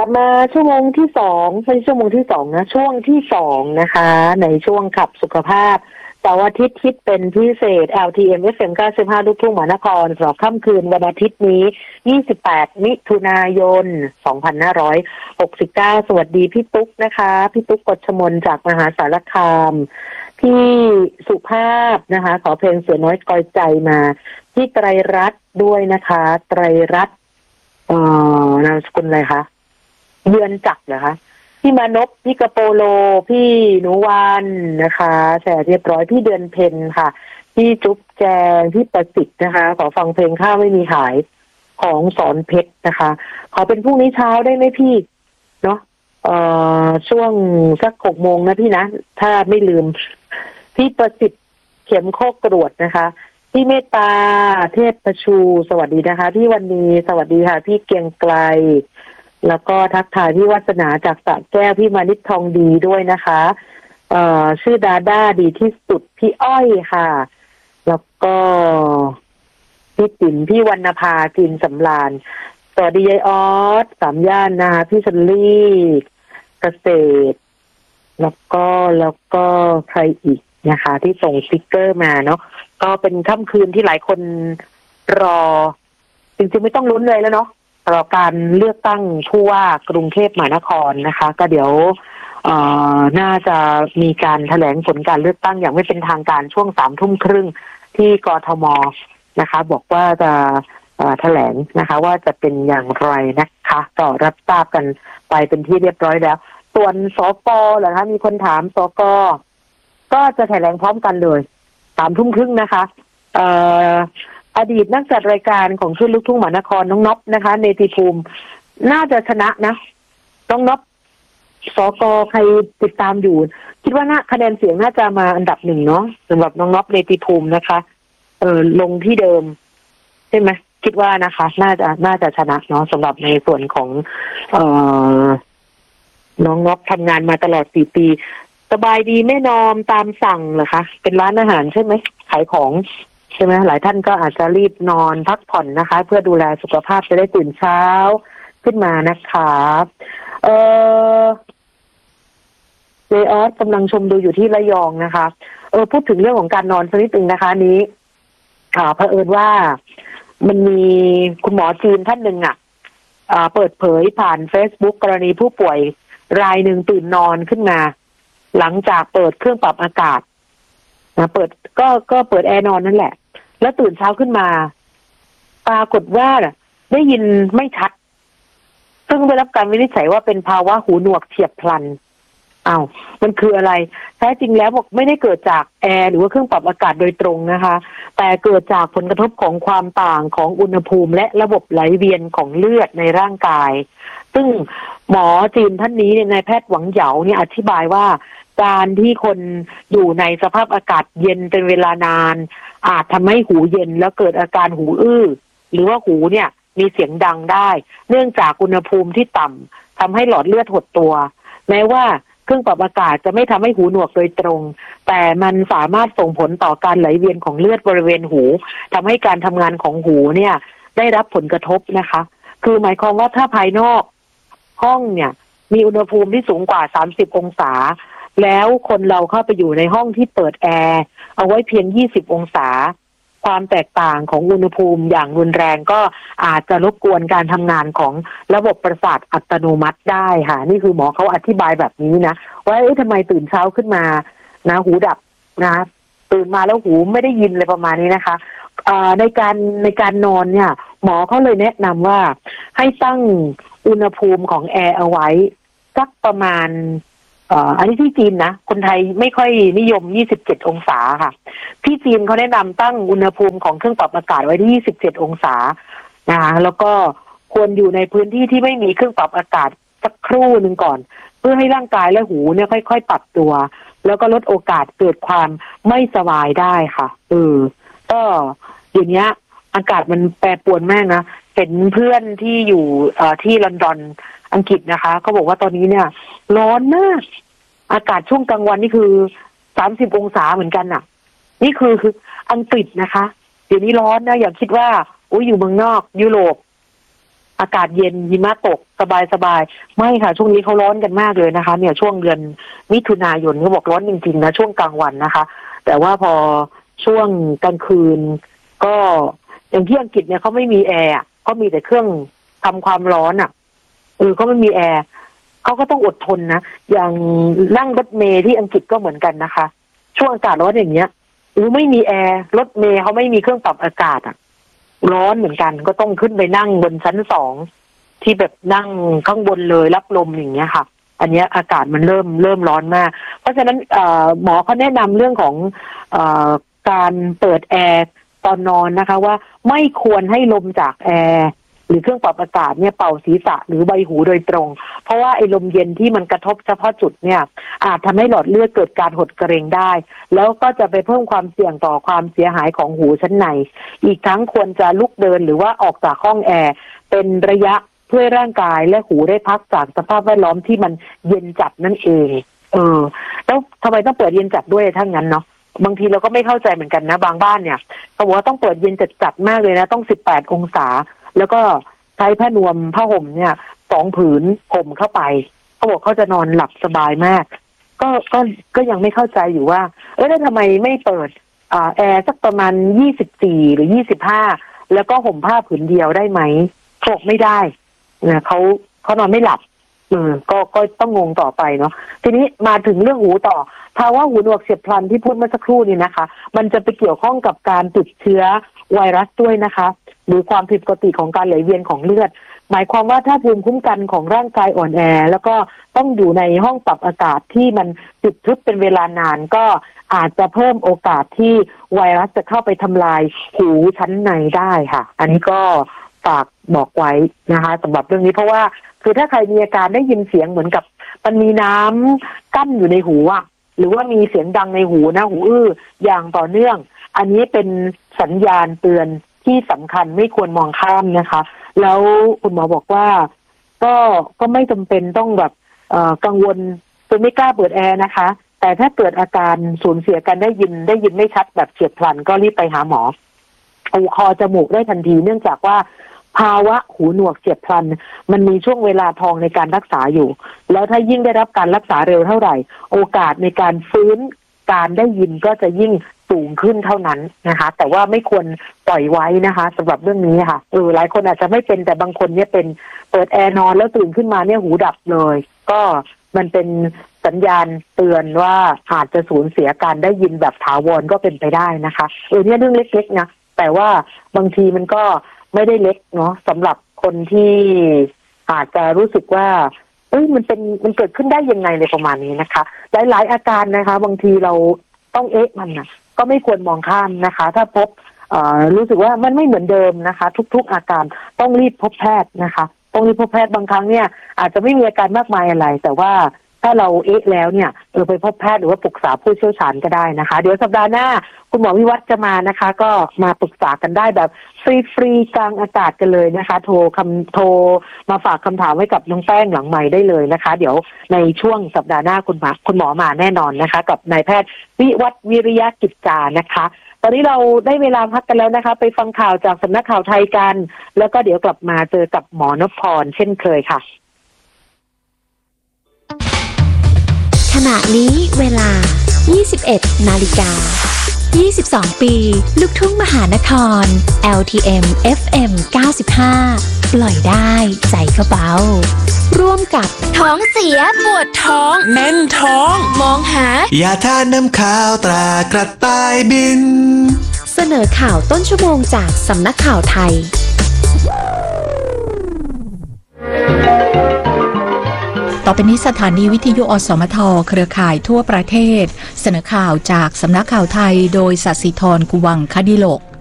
ลับมาชั่วโมงที่สองไม่ใช่ชั่วโมงที่สองนะช่วงที่สองนะคะในช่วงขับสุขภาพเสาร์อาทิตย์คิดเป็นพิเศษ LTM FM 95ลูกทุ่งมหานครสำหรับค่ำคืนวันอาทิตย์นี้28มิถุนายน2569สวัสดีพี่ตุ๊กนะคะพี่ตุ๊กกฎชมนจากมหาสารคามพี่สุภาพนะคะขอเพลงเสือน้อยกอยใจมาพี่ไตรรัตน์ด้วยนะคะไตรรัตน์นามสกุลอะไรคะเยือนจักรเหรอคะพี่มานพพี่กระโปโลพี่หนูวานนะคะแชร์เรียบร้อยพี่เดือนเพ็ญค่ะพี่จุ๊บแจงพี่ประสิทธิ์นะคะขอฟังเพลงข้าวไม่มีขายของสอนเพชรนะคะขอเป็นพรุ่งนี้เช้าได้ไหมพี่เนาะช่วงสัก6 โมงนะพี่นะถ้าไม่ลืมพี่ประสิทธิ์เข็มโคกกรวดนะคะพี่เมตตาเทพประชูสวัสดีนะคะพี่วันนี้สวัสดีค่ะพี่เกียงไกลแล้วก็ทักทายพี่วัฒนาจากสระแก้วพี่มานิดทองดีด้วยนะคะชื่อดาด้าดีที่สุดพี่อ้อยค่ะแล้วก็พี่ติ๋มพี่วรรณภาจินสำราญสวัสดียายออสสามย่านนะคะพี่สลี่เกษตรแล้วก็ใครอีกนะคะที่ส่งสติ๊กเกอร์มาเนาะก็เป็นค่ำคืนที่หลายคนรอจริงๆไม่ต้องลุ้นเลยแล้วเนาะรอการเลือกตั้งผู้ว่ากรุงเทพมหานครนะคะก็เดี๋ยวน่าจะมีการแถลงผลการเลือกตั้งอย่างไม่เป็นทางการช่วง21:30ที่กทมนะคะบอกว่าจะแถลงนะคะว่าจะเป็นอย่างไรนะคะก็รับทราบกันไปเป็นที่เรียบร้อยแล้วส่วนสกเหรอคะมีคนถามสกก็จะแถลงพร้อมกันเลย21:30นะคะอดีตนักจัดรายการของคลื่นลูกทุ่งมหานครน้องนพนะคะเนติภูมิน่าจะชนะนะน้องนพสกใครติดตามอยู่คิดว่าคะแนนเสียงน่าจะมาอันดับ1เนาะสำหรับน้องนพเนติภูมินะคะลงที่เดิมใช่ไหมคิดว่านะคะน่าจะชนะเนาะสำหรับในส่วนของน้องนพทำงานมาตลอด4 ปีสบายดีไม่นอนตามสั่งเหรอคะเป็นร้านอาหารใช่ไหมขายของใช่ไหมหลายท่านก็อาจจะรีบนอนพักผ่อนนะคะเพื่อดูแลสุขภาพจะได้ตื่นเช้าขึ้นมานะคะเจออสกำลังชมดูอยู่ที่ระยองนะคะพูดถึงเรื่องของการนอนสักนิดนึงนะคะนี้เผอิญว่ามันมีคุณหมอจีนท่านหนึ่งเปิดเผยผ่าน Facebook กรณีผู้ป่วยรายหนึ่งตื่นนอนขึ้นมาหลังจากเปิดเครื่องปรับอากาศนะเปิดก็เปิดแอร์นอนนั่นแหละแล้วตื่นเช้าขึ้นมาปรากฏว่าได้ยินไม่ชัดซึ่งได้รับการวินิจฉัยว่าเป็นภาวะหูหนวกเฉียบพลันมันคืออะไรแท้จริงแล้วบอกไม่ได้เกิดจากแอร์หรือว่าเครื่องปรับอากาศโดยตรงนะคะแต่เกิดจากผลกระทบของความต่างของอุณหภูมิและระบบไหลเวียนของเลือดในร่างกายซึ่งหมอจีนท่านนี้นายแพทย์หวังเหยาเนี่ยอธิบายว่าการที่คนอยู่ในสภาพอากาศเย็นเป็นเวลานานอาจทำให้หูเย็นแล้วเกิดอาการหูอื้อหรือว่าหูเนี่ยมีเสียงดังได้เนื่องจากอุณหภูมิที่ต่ำทำให้หลอดเลือดหดตัวแม้ว่าเครื่องปรับอากาศจะไม่ทำให้หูหนวกโดยตรงแต่มันสามารถส่งผลต่อการไหลเวียนของเลือดบริเวณหูทำให้การทำงานของหูเนี่ยได้รับผลกระทบนะคะคือหมายความว่าถ้าภายนอกห้องเนี่ยมีอุณหภูมิที่สูงกว่า30 องศาแล้วคนเราเข้าไปอยู่ในห้องที่เปิดแอร์เอาไว้เพียง20 องศาความแตกต่างของอุณหภูมิอย่างรุนแรงก็อาจจะรบกวนการทำงานของระบบประสาทอัตโนมัติได้ค่ะนี่คือหมอเขาอธิบายแบบนี้นะว่าทำไมตื่นเช้าขึ้นมานะหูดับนะตื่นมาแล้วหูไม่ได้ยินเลยประมาณนี้นะคะในการนอนเนี่ยหมอเขาเลยแนะนำว่าให้ตั้งอุณหภูมิของแอร์เอาไว้สักประมาณอันนี้ที่จีนนะคนไทยไม่ค่อยนิยม27 องศาค่ะที่จีนเขาแนะนำตั้งอุณหภูมิของเครื่องปรับอากาศไว้ที่27 องศานะคะแล้วก็ควรอยู่ในพื้นที่ที่ไม่มีเครื่องปรับอากาศสักครู่หนึ่งก่อนเพื่อให้ร่างกายและหูเนี่ยค่อยๆปรับตัวแล้วก็ลดโอกาสเกิดความไม่สบายได้ค่ะก็อย่างเนี้ยอากาศมันแปรปรวนมากนะเห็นเพื่อนที่อยู่ที่ลอนดอนอังกฤษนะคะเขาบอกว่าตอนนี้เนี่ยร้อนมากอากาศช่วงกลางวันนี่คือ30 องศาเหมือนกันนี่คืออังกฤษนะคะเดี๋ยวนี้ร้อนนะอย่าคิดว่าอยู่เมืองนอกยุโรปอากาศเย็นหิมะตกสบายไม่ค่ะช่วงนี้เขาร้อนกันมากเลยนะคะเนี่ยช่วงเดือนมิถุนายนเขาบอกร้อนจริงๆนะช่วงกลางวันนะคะแต่ว่าพอช่วงกลางคืนก็อย่างที่อังกฤษเนี่ยเขาไม่มีแอร์ก็มีแต่เครื่องทำความร้อนเขาไม่มีแอร์เขาก็ต้องอดทนนะอย่างนั่งรถเมล์ที่อังกฤษก็เหมือนกันนะคะช่วงอากาศร้อนอย่างเงี้ยไม่มีแอร์รถเมล์เขาไม่มีเครื่องปรับอากาศร้อนเหมือนกันก็ต้องขึ้นไปนั่งบนชั้น2ที่แบบนั่งข้างบนเลยรับลมอย่างเงี้ยค่ะอันนี้อากาศมันเริ่มร้อนมากเพราะฉะนั้นหมอเขาแนะนำเรื่องของการเปิดแอร์ตอนนอนนะคะว่าไม่ควรให้ลมจากแอร์หรือเครื่องปรับอากาศเนี่ยเป่าศีรษะหรือใบหูโดยตรงเพราะว่าไอ้ลมเย็นที่มันกระทบเฉพาะจุดเนี่ยอาจทำให้หลอดเลือดเกิดการหดกระเร็งได้แล้วก็จะไปเพิ่มความเสี่ยงต่อความเสียหายของหูชั้นในอีกทั้งควรจะลุกเดินหรือว่าออกจากห้องแอร์เป็นระยะเพื่อร่างกายและหูได้พักจากสภาพแวดล้อมที่มันเย็นจัดนั่นเองแล้วทำไมต้องเปิดเย็นจัดด้วยถ้างั้นเนาะบางทีเราก็ไม่เข้าใจเหมือนกันนะบางบ้านเนี่ยเขาบอกว่าต้องเปิดเย็นจัดมากเลยนะต้อง18 องศาแล้วก็ใช้ผ้านวมผ้าห่มเนี่ย2 ผืนห่มเข้าไปเขาบอกเขาจะนอนหลับสบายมากก็ยังไม่เข้าใจอยู่ว่าแล้วทำไมไม่เปิดแอร์สักประมาณ24 หรือ25แล้วก็ห่มผ้าผืนเดียวได้ไหมเขาบอกไม่ได้นะเขานอนไม่หลับก็ต้องงงต่อไปเนาะทีนี้มาถึงเรื่องหูต่อภาวะหูหนวกเฉียบพลันที่พูดเมื่อสักครู่นี้นะคะมันจะไปเกี่ยวข้องกับการติดเชื้อไวรัสด้วยนะคะหรือความผิดปกติของการไหลเวียนของเลือดหมายความว่าถ้าภูมิคุ้มกันของร่างกายอ่อนแอแล้วก็ต้องอยู่ในห้องปรับอากาศที่มันติดทึบเป็นเวลานานก็อาจจะเพิ่มโอกาสที่ไวรัสจะเข้าไปทำลายหูชั้นในได้ค่ะอันนี้ก็ฝากบอกไว้นะคะสำหรับเรื่องนี้เพราะว่าคือถ้าใครมีอาการได้ยินเสียงเหมือนกับมันมีน้ำกั้นอยู่ในหูหรือว่ามีเสียงดังในหูนะหูอื้ออย่างต่อเนื่องอันนี้เป็นสัญญาณเตือนที่สำคัญไม่ควรมองข้ามนะคะแล้วคุณหมอบอกว่าก็ไม่จำเป็นต้องแบบกังวลจนไม่กล้าเปิดแอร์นะคะแต่ถ้าเกิดอาการสูญเสียการได้ยินไม่ชัดแบบเฉียบพลันก็รีบไปหาหมอหูคอจมูกได้ทันทีเนื่องจากว่าภาวะหูหนวกเฉียบพลันมันมีช่วงเวลาทองในการรักษาอยู่แล้วถ้ายิ่งได้รับการรักษาเร็วเท่าไหร่โอกาสในการฟื้นการได้ยินก็จะยิ่งสูงขึ้นเท่านั้นนะคะแต่ว่าไม่ควรปล่อยไว้นะคะสำหรับเรื่องนี้ค่ะหลายคนอาจจะไม่เป็นแต่บางคนเนี่ยเป็นเปิดแอร์นอนแล้วตื่นขึ้นมาเนี่ยหูดับเลยก็มันเป็นสัญญาณเตือนว่าอาจจะสูญเสียการได้ยินแบบถาวรก็เป็นไปได้นะคะเนี่ยเรื่องเล็กๆนะแต่ว่าบางทีมันก็ไม่ได้เล็กเนาะสำหรับคนที่อาจจะรู้สึกว่ามันเกิดขึ้นได้ยังไงในประมาณนี้นะคะหลายๆอาการนะคะบางทีเราต้องมันนะก็ไม่ควรมองข้ามนะคะถ้าพบรู้สึกว่ามันไม่เหมือนเดิมนะคะทุกๆอาการต้องรีบพบแพทย์นะคะต้องรีบพบแพทย์บางครั้งเนี่ยอาจจะไม่มีอาการมากมายอะไรแต่ว่าถ้าเราแล้วเนี่ยไปพบแพทย์หรือว่าปรึกษาผู้เชี่ยวชาญก็ได้นะคะเดี๋ยวสัปดาห์หน้าคุณหมอวิวัฒน์จะมานะคะก็มาปรึกษากันได้แบบฟรีกลางอากาศกันเลยนะคะโทรมาฝากคำถามไว้กับน้องแป้งหลังไมค์ได้เลยนะคะเดี๋ยวในช่วงสัปดาห์หน้าคุณหมอมาแน่นอนนะคะกับนายแพทย์วิวัฒน์วิริยะกิจจานะคะตอนนี้เราได้เวลาพักกันแล้วนะคะไปฟังข่าวจากสำนักข่าวไทยกันแล้วก็เดี๋ยวกลับมาเจอกับหมอนพพรเช่นเคยค่ะขณะนี้เวลา 21 นาฬิกา 22 ปีลูกทุ่งมหานคร LTM FM 95 ปล่อยได้ใจก็เบาร่วมกับท้องเสียปวดท้องแน่นท้องมองหายาทาน้ำข้าวตรากระต่ายบินเสนอข่าวต้นชั่วโมงจากสำนักข่าวไทยต่อไปนี้สถานีวิทยุอสมทเครือข่ายทั่วประเทศเสนอข่าวจากสำนักข่าวไทยโดยศศิธร กุวังคดิโลก